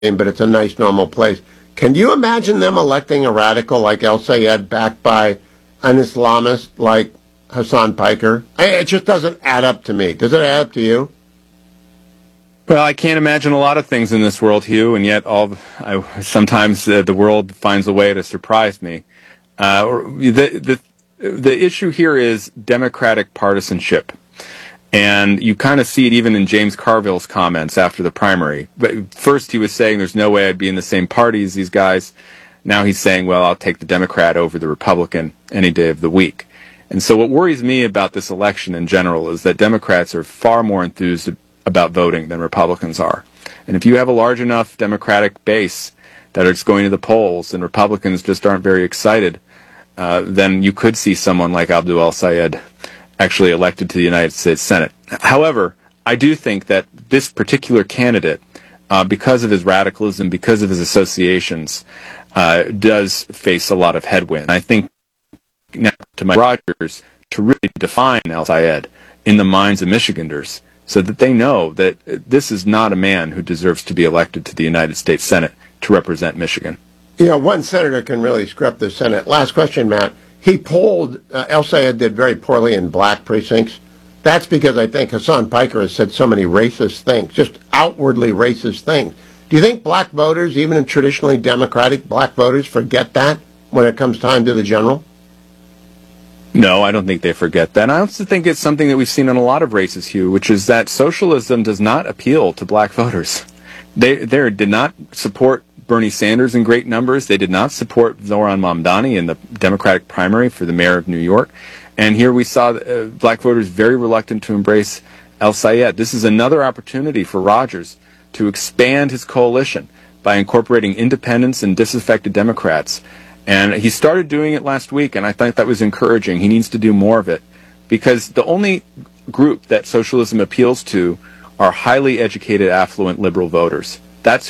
but it's a nice, normal place. Can you imagine them electing a radical like El Sayed backed by an Islamist like Hassan Piker? It just doesn't add up to me. Does it add up to you? Well, I can't imagine a lot of things in this world, Hugh, and yet sometimes the world finds a way to surprise me. The issue here is Democratic partisanship. And you kind of see it even in James Carville's comments after the primary. But first he was saying there's no way I'd be in the same party as these guys. Now he's saying, well, I'll take the Democrat over the Republican any day of the week. And so what worries me about this election in general is that Democrats are far more enthused about voting than Republicans are. And if you have a large enough Democratic base that it's going to the polls and Republicans just aren't very excited, then you could see someone like Abdul El-Sayed actually elected to the United States Senate. However, I do think that this particular candidate, because of his radicalism, because of his associations, does face a lot of headwind. I think now to Mike Rogers to really define El-Sayed in the minds of Michiganders so that they know that this is not a man who deserves to be elected to the United States Senate to represent Michigan. You know, one senator can really screw up the Senate. Last question, Matt. He polled, El-Sayed did very poorly in black precincts. That's because I think Hassan Piker has said so many racist things, just outwardly racist things. Do you think black voters, even in traditionally Democratic black voters, forget that when it comes time to the general? No, I don't think they forget that. I also think it's something that we've seen in a lot of races, Hugh, which is that socialism does not appeal to black voters. They did not support Bernie Sanders in great numbers. They did not support Zoran Mamdani in the Democratic primary for the mayor of New York. And here we saw black voters very reluctant to embrace El-Sayed. This is another opportunity for Rogers to expand his coalition by incorporating independents and disaffected Democrats. And he started doing it last week, and I think that was encouraging. He needs to do more of it, because the only group that socialism appeals to are highly educated, affluent liberal voters. That's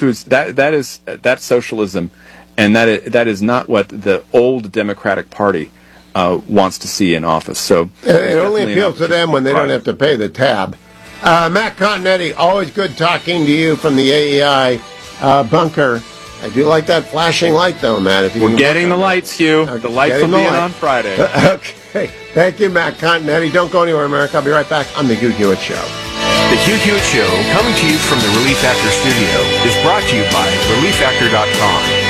socialism, and that is not what the old Democratic Party wants to see in office. So it only appeals to them when they don't have to pay the tab. Matt Continetti, always good talking to you from the AEI bunker. I do like that flashing light, though, Matt. If you We're getting the lights, Hugh. The lights will be in on Friday. Okay. Thank you, Matt Continetti. Don't go anywhere, America. I'll be right back on The Hugh Hewitt Show. The Hugh Hewitt Show, coming to you from the Relief Factor studio, is brought to you by ReliefFactor.com.